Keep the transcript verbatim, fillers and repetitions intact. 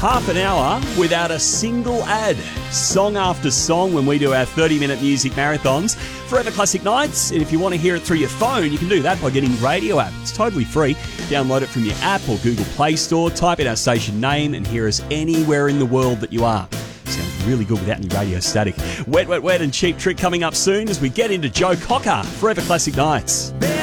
half an hour without a single ad. Song after song when we do our thirty-minute music marathons. Forever Classic Nights. And if you want to hear it through your phone, you can do that by getting Radio app. It's totally free. Download it from your app or Google Play Store. Type in our station name and hear us anywhere in the world that you are. Sounds really good without any radio static. Wet, Wet, Wet and Cheap Trick coming up soon as we get into Joe Cocker. Forever Classic Nights.